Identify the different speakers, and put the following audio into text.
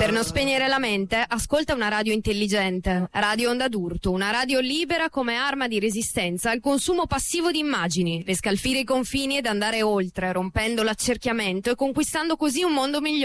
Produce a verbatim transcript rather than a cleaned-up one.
Speaker 1: Per non spegnere la mente, ascolta una radio intelligente. Radio Onda d'Urto, una radio libera come arma di resistenza al consumo passivo di immagini, per scalfire i confini ed andare oltre, rompendo l'accerchiamento e conquistando così un mondo migliore.